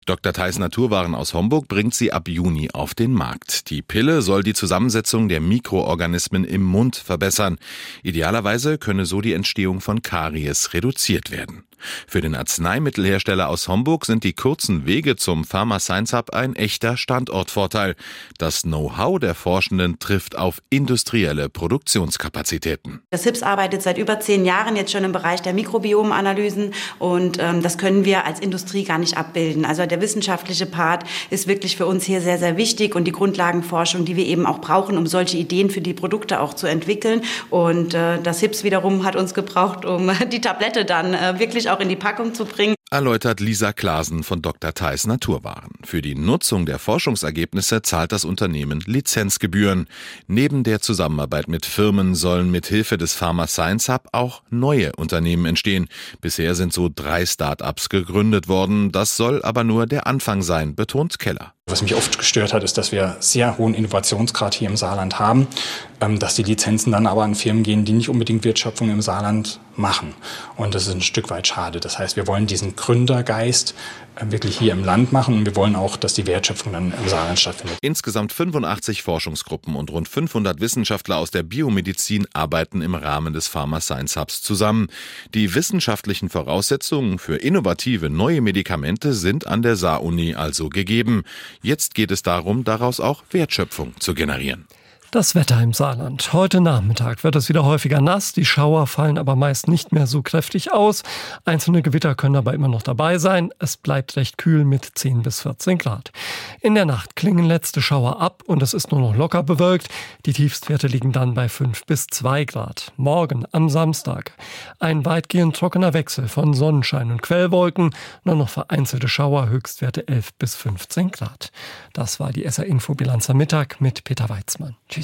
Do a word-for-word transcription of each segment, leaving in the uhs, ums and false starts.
Doktor Theis Naturwaren aus Homburg bringt sie ab Juni auf den Markt. Die Pille soll die Zusammensetzung der Mikroorganismen im Mund verbessern. Idealerweise könne so die Entstehung von Karies reduziert werden. Für den Arzneimittelhersteller aus Homburg sind die kurzen Wege zum Pharma Science Hub ein echter Standortvorteil. Das Know-how der Forschenden trifft auf industrielle Produktionskapazitäten. Das H I B S arbeitet seit über zehn Jahren jetzt schon im Bereich der Mikrobiomanalysen und ähm, das können wir als Industrie gar nicht abbilden. Also der wissenschaftliche Part ist wirklich für uns hier sehr, sehr wichtig und die Grundlagenforschung, die wir eben auch brauchen, um solche Ideen für die Produkte auch zu entwickeln. Und äh, das H I B S wiederum hat uns gebraucht, um die Tablette dann äh, wirklich auch in die Packung zu bringen. Erläutert Lisa Klasen von Doktor Theis Naturwaren. Für die Nutzung der Forschungsergebnisse zahlt das Unternehmen Lizenzgebühren. Neben der Zusammenarbeit mit Firmen sollen mit Hilfe des Pharma Science Hub auch neue Unternehmen entstehen. Bisher sind so drei Start-ups gegründet worden. Das soll aber nur der Anfang sein, betont Keller. Was mich oft gestört hat, ist, dass wir sehr hohen Innovationsgrad hier im Saarland haben, dass die Lizenzen dann aber an Firmen gehen, die nicht unbedingt Wertschöpfung im Saarland machen. Und das ist ein Stück weit schade. Das heißt, wir wollen diesen Gründergeist wirklich hier im Land machen und wir wollen auch, dass die Wertschöpfung dann im Saarland stattfindet. Insgesamt fünfundachtzig Forschungsgruppen und rund fünfhundert Wissenschaftler aus der Biomedizin arbeiten im Rahmen des Pharma Science Hubs zusammen. Die wissenschaftlichen Voraussetzungen für innovative neue Medikamente sind an der Saar-Uni also gegeben. Jetzt geht es darum, daraus auch Wertschöpfung zu generieren. Das Wetter im Saarland. Heute Nachmittag wird es wieder häufiger nass, die Schauer fallen aber meist nicht mehr so kräftig aus. Einzelne Gewitter können aber immer noch dabei sein. Es bleibt recht kühl mit zehn bis vierzehn Grad. In der Nacht klingen letzte Schauer ab und es ist nur noch locker bewölkt. Die Tiefstwerte liegen dann bei fünf bis zwei Grad. Morgen am Samstag ein weitgehend trockener Wechsel von Sonnenschein und Quellwolken. Nur noch vereinzelte Schauer, Höchstwerte elf bis fünfzehn Grad. Das war die S R-Info-Bilanz am Mittag mit Peter Weitzmann. Tschüss.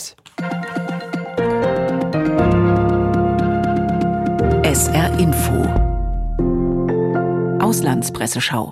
S R Info Auslandspresseschau.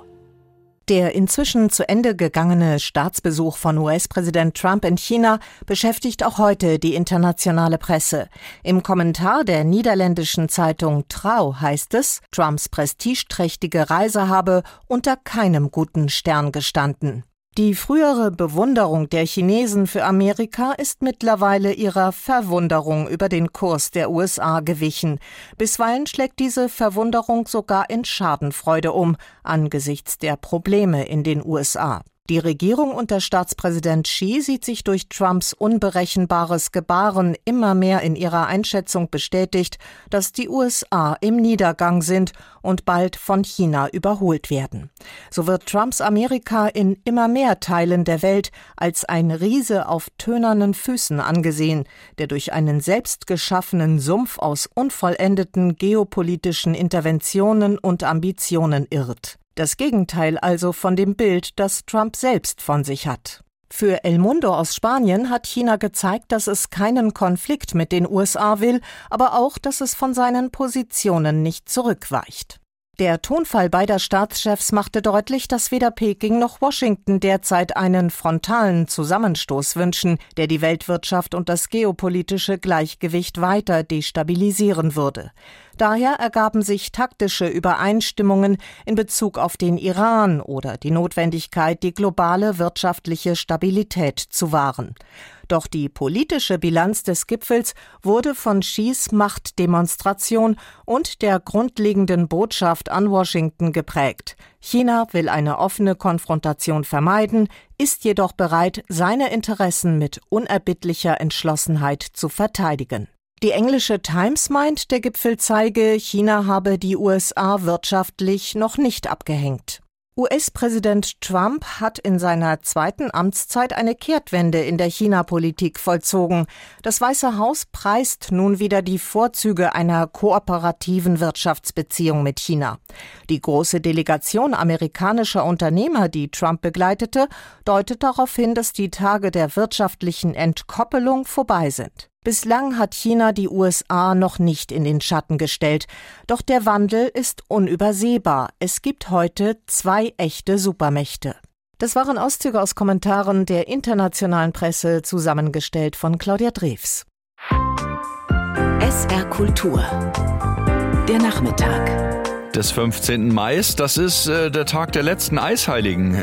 Der inzwischen zu Ende gegangene Staatsbesuch von U S-Präsident Trump in China beschäftigt auch heute die internationale Presse. Im Kommentar der niederländischen Zeitung Trouw heißt es, Trumps prestigeträchtige Reise habe unter keinem guten Stern gestanden. Die frühere Bewunderung der Chinesen für Amerika ist mittlerweile ihrer Verwunderung über den Kurs der U S A gewichen. Bisweilen schlägt diese Verwunderung sogar in Schadenfreude um, angesichts der Probleme in den U S A. Die Regierung unter Staatspräsident Xi sieht sich durch Trumps unberechenbares Gebaren immer mehr in ihrer Einschätzung bestätigt, dass die U S A im Niedergang sind und bald von China überholt werden. So wird Trumps Amerika in immer mehr Teilen der Welt als ein Riese auf tönernen Füßen angesehen, der durch einen selbst geschaffenen Sumpf aus unvollendeten geopolitischen Interventionen und Ambitionen irrt. Das Gegenteil also von dem Bild, das Trump selbst von sich hat. Für El Mundo aus Spanien hat China gezeigt, dass es keinen Konflikt mit den U S A will, aber auch, dass es von seinen Positionen nicht zurückweicht. Der Tonfall beider Staatschefs machte deutlich, dass weder Peking noch Washington derzeit einen frontalen Zusammenstoß wünschen, der die Weltwirtschaft und das geopolitische Gleichgewicht weiter destabilisieren würde. Daher ergaben sich taktische Übereinstimmungen in Bezug auf den Iran oder die Notwendigkeit, die globale wirtschaftliche Stabilität zu wahren. Doch die politische Bilanz des Gipfels wurde von Xis Machtdemonstration und der grundlegenden Botschaft an Washington geprägt. China will eine offene Konfrontation vermeiden, ist jedoch bereit, seine Interessen mit unerbittlicher Entschlossenheit zu verteidigen. Die englische Times meint, der Gipfel zeige, China habe die U S A wirtschaftlich noch nicht abgehängt. U S-Präsident Trump hat in seiner zweiten Amtszeit eine Kehrtwende in der China-Politik vollzogen. Das Weiße Haus preist nun wieder die Vorzüge einer kooperativen Wirtschaftsbeziehung mit China. Die große Delegation amerikanischer Unternehmer, die Trump begleitete, deutet darauf hin, dass die Tage der wirtschaftlichen Entkoppelung vorbei sind. Bislang hat China die U S A noch nicht in den Schatten gestellt. Doch der Wandel ist unübersehbar. Es gibt heute zwei echte Supermächte. Das waren Auszüge aus Kommentaren der internationalen Presse, zusammengestellt von Claudia Drews. S R Kultur. Der Nachmittag. Des fünfzehnten Mai, das ist äh, der Tag der letzten Eisheiligen.